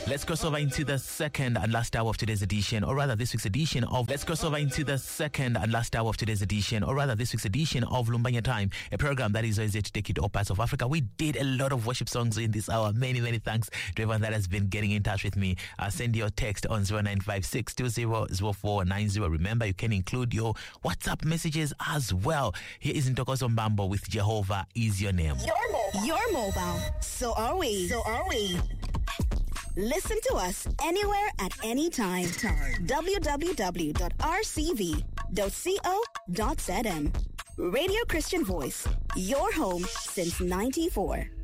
Let's cross over into the second and last hour of today's edition, or rather this week's edition of Lumbanya Time, a program that is always there to take you to all parts of Africa. We did a lot of worship songs in this hour. Many thanks to everyone that has been getting in touch with me. Send your text on 0956200490. Remember, you can include your WhatsApp messages as well. Here is Ntokozo Mbambo with Jehovah Is Your Name. You're mobile. So are we. Listen to us anywhere at any time. www.rcv.co.zm. Radio Christian Voice, your home since 94.